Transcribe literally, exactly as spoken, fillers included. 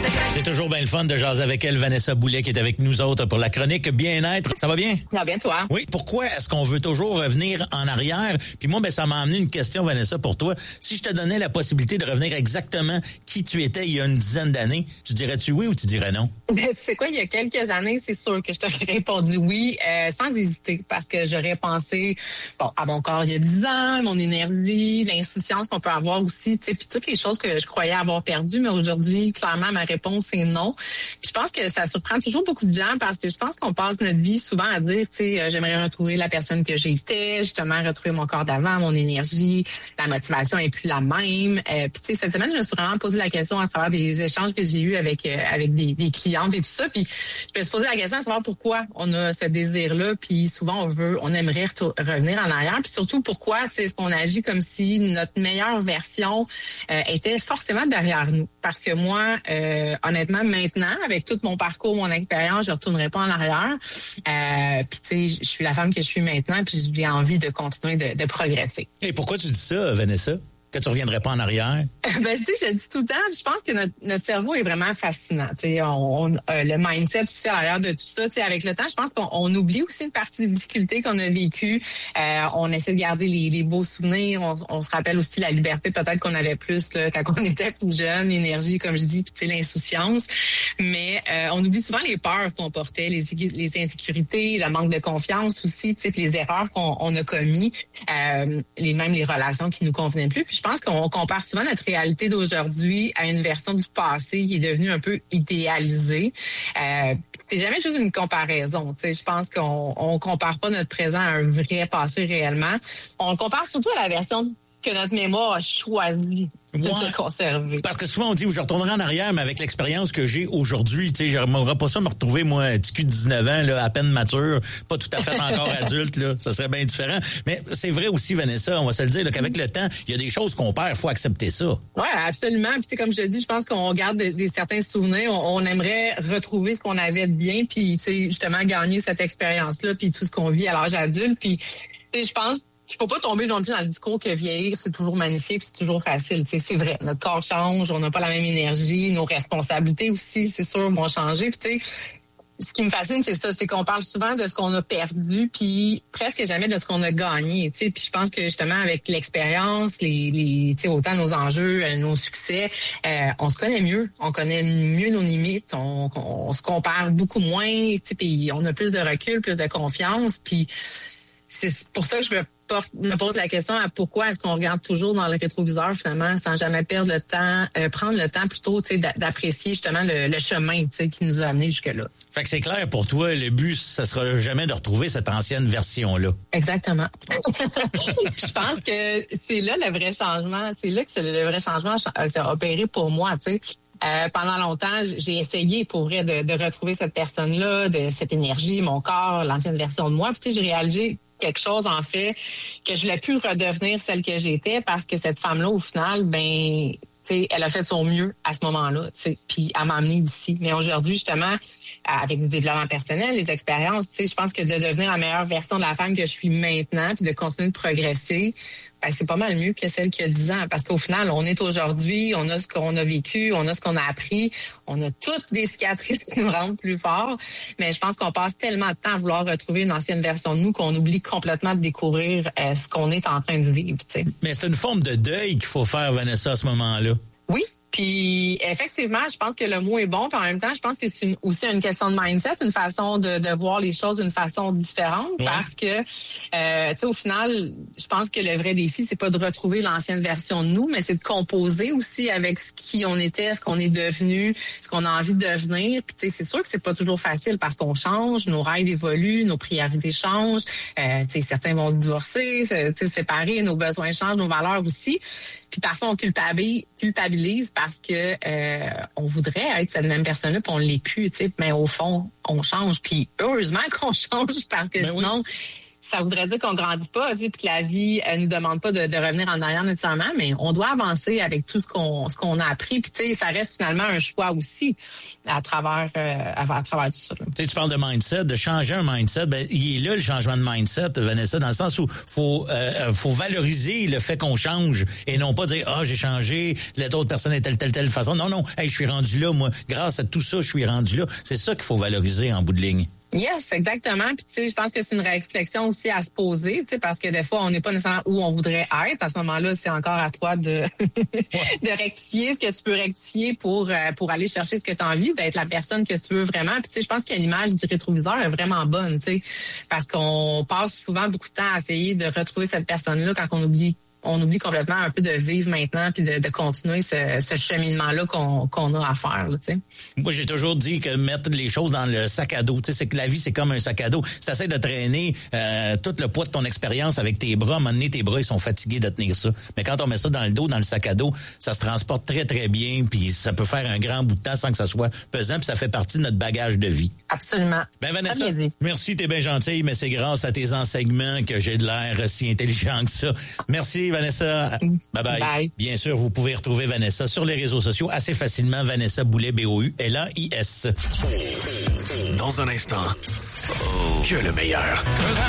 C'est toujours bien le fun de jaser avec elle, Vanessa Boulet, qui est avec nous autres pour la chronique Bien-être. Ça va bien? Ça va bien, toi? Oui. Pourquoi est-ce qu'on veut toujours revenir en arrière? Puis moi, ben, ça m'a amené une question, Vanessa, pour toi. Si je te donnais la possibilité de revenir exactement qui tu étais il y a une dizaine d'années, tu dirais-tu oui ou tu dirais non? Ben, tu sais quoi, il y a quelques années, c'est sûr que je t'aurais répondu oui, euh, sans hésiter, parce que j'aurais pensé, bon, à mon corps il y a dix ans, mon énergie, l'insouciance qu'on peut avoir aussi, tu sais, puis toutes les choses que je croyais avoir perdues, mais aujourd'hui, clairement, ma réponse est non. Puis je pense que ça surprend toujours beaucoup de gens parce que je pense qu'on passe notre vie souvent à dire, tu sais, euh, j'aimerais retrouver la personne que j'étais, justement, retrouver mon corps d'avant, mon énergie, la motivation est plus la même. Euh, puis tu sais, cette semaine, je me suis vraiment posé la question à travers des échanges que j'ai eus avec euh, avec des, des clientes et tout ça. Puis je me suis posé la question à savoir pourquoi on a ce désir-là. Puis souvent, on veut, on aimerait retour, revenir en arrière. Puis surtout, pourquoi, tu sais, est-ce qu'on agit comme si notre meilleure version euh, était forcément derrière nous? Parce que moi, euh, honnêtement, maintenant, avec tout mon parcours, mon expérience, je retournerai pas en arrière. Euh, puis tu sais, je suis la femme que je suis maintenant, puis j'ai envie de continuer de, de progresser. Et pourquoi tu dis ça, Vanessa? Que tu reviendrais pas en arrière? Ben, tu sais, je le dis tout le temps, je pense que notre, notre cerveau est vraiment fascinant. Tu sais, on, on euh, le mindset aussi à l'arrière de tout ça. Tu sais, avec le temps, je pense qu'on on oublie aussi une partie des difficultés qu'on a vécues. Euh, on essaie de garder les, les beaux souvenirs. On, on se rappelle aussi la liberté peut-être qu'on avait plus là, quand on était plus jeune, l'énergie, comme je dis, puis tu sais, l'insouciance. Mais euh, on oublie souvent les peurs qu'on portait, les, les insécurités, le manque de confiance aussi, tu sais, les erreurs qu'on on a commis, euh, les même les relations qui nous convenaient plus. Puis je pense qu'on compare souvent notre réalité d'aujourd'hui à une version du passé qui est devenue un peu idéalisée. Euh, c'est jamais juste une comparaison. Tu sais, je pense qu'on on compare pas notre présent à un vrai passé réellement. On le compare surtout à la version que notre mémoire a choisi de Ouais. se conserver. Parce que souvent, on dit, je retournerai en arrière, mais avec l'expérience que j'ai aujourd'hui, tu sais, j'aimerais pas ça me retrouver, moi, un petit cul de dix-neuf ans, là, à peine mature, pas tout à fait encore adulte, là. Ça serait bien différent. Mais c'est vrai aussi, Vanessa, on va se le dire, là, qu'avec le temps, il y a des choses qu'on perd, faut accepter ça. Ouais, absolument. Puis c'est comme je le dis, je pense qu'on garde des, des certains souvenirs. On, on aimerait retrouver ce qu'on avait de bien, puis tu sais, justement, gagner cette expérience-là, puis tout ce qu'on vit à l'âge adulte. Puis, tu sais, je pense il faut pas tomber non plus dans le discours que vieillir, c'est toujours magnifique, c'est toujours facile. Tu sais, c'est vrai, notre corps change, on n'a pas la même énergie, nos responsabilités aussi, c'est sûr, vont changer. Puis tu sais, ce qui me fascine, c'est ça, c'est qu'on parle souvent de ce qu'on a perdu, puis presque jamais de ce qu'on a gagné. Tu sais, puis je pense que justement avec l'expérience, les, les, tu sais, autant nos enjeux, nos succès, euh, on se connaît mieux, on connaît mieux nos limites, on, on, on se compare beaucoup moins, tu sais, puis on a plus de recul, plus de confiance, puis c'est pour ça que je me porte, me pose la question à pourquoi est-ce qu'on regarde toujours dans le rétroviseur finalement sans jamais perdre le temps, euh, prendre le temps plutôt, tu sais, d'apprécier justement le, le chemin, tu sais, qui nous a amenés jusque-là. Fait que c'est clair pour toi, le but, ça sera jamais de retrouver cette ancienne version-là. Exactement. Je pense que c'est là le vrai changement, c'est là que c'est le vrai changement s'est opéré pour moi, tu sais. Euh, pendant longtemps, j'ai essayé pour vrai de, de retrouver cette personne-là, de cette énergie, mon corps, l'ancienne version de moi. Puis tu sais, j'ai réalisé quelque chose en fait que je voulais plus redevenir celle que j'étais parce que cette femme-là, au final, ben, tu sais, elle a fait de son mieux à ce moment-là, tu sais, puis elle m'a amenée ici. Mais aujourd'hui, justement, avec le développement personnel, les expériences, tu sais, je pense que de devenir la meilleure version de la femme que je suis maintenant, puis de continuer de progresser, ben, c'est pas mal mieux que celle qui a dix ans. Parce qu'au final, on est aujourd'hui, on a ce qu'on a vécu, on a ce qu'on a appris, on a toutes des cicatrices qui nous rendent plus forts. Mais je pense qu'on passe tellement de temps à vouloir retrouver une ancienne version de nous qu'on oublie complètement de découvrir euh, ce qu'on est en train de vivre, tu sais. Mais c'est une forme de deuil qu'il faut faire, Vanessa, à ce moment-là. Oui. Puis effectivement, je pense que le mot est bon, puis en même temps, je pense que c'est une, aussi une question de mindset, une façon de, de voir les choses d'une façon différente, ouais. Parce que, euh, tu sais, au final, je pense que le vrai défi, c'est pas de retrouver l'ancienne version de nous, mais c'est de composer aussi avec ce qui on était, ce qu'on est devenu, ce qu'on a envie de devenir. Puis tu sais, c'est sûr que c'est pas toujours facile parce qu'on change, nos rêves évoluent, nos priorités changent. Euh, tu sais, certains vont se divorcer, se, se séparer, nos besoins changent, nos valeurs aussi. Puis parfois, on culpabilise, culpabilise parce que euh, on voudrait être cette même personne-là, puis on l'est plus, tu sais. Mais au fond, on change. Puis heureusement qu'on change parce que ben sinon, oui. ça voudrait dire qu'on grandit pas, tu sais, puis que la vie elle nous demande pas de, de revenir en arrière nécessairement, mais on doit avancer avec tout ce qu'on ce qu'on a appris. Puis tu sais, ça reste finalement un choix aussi à travers euh, à, à travers tout ça. Tu sais, tu parles de mindset, de changer un mindset. Ben, il est là le changement de mindset, Vanessa, dans le sens où faut euh, faut valoriser le fait qu'on change et non pas dire ah oh, j'ai changé, l'autre personne est telle telle telle façon. Non non, hey, je suis rendu là moi. Grâce à tout ça, je suis rendu là. C'est ça qu'il faut valoriser en bout de ligne. Yes, exactement. Puis tu sais, je pense que c'est une réflexion aussi à se poser, tu sais, parce que des fois on n'est pas nécessairement où on voudrait être. À ce moment-là, c'est encore à toi de de rectifier ce que tu peux rectifier pour euh, pour aller chercher ce que tu as envie, d'être la personne que tu veux vraiment. Puis tu sais, je pense que l'image du rétroviseur est vraiment bonne, tu sais, parce qu'on passe souvent beaucoup de temps à essayer de retrouver cette personne-là quand on oublie on oublie complètement un peu de vivre maintenant puis de, de continuer ce, ce cheminement-là qu'on, qu'on a à faire, là, tu sais. Moi, j'ai toujours dit que mettre les choses dans le sac à dos, tu sais, c'est que la vie, c'est comme un sac à dos. Si t'essaies de traîner euh, tout le poids de ton expérience avec tes bras, à un moment donné, tes bras, ils sont fatigués de tenir ça. Mais quand on met ça dans le dos, dans le sac à dos, ça se transporte très, très bien puis ça peut faire un grand bout de temps sans que ça soit pesant puis ça fait partie de notre bagage de vie. Absolument. Ben, Vanessa, merci, t'es bien gentille, mais c'est grâce à tes enseignements que j'ai de l'air si intelligent que ça. Merci, Vanessa. Bye bye. Bye. Bien sûr, vous pouvez retrouver Vanessa sur les réseaux sociaux assez facilement. Vanessa Boulet, B O U L A I S. Dans un instant, que le meilleur.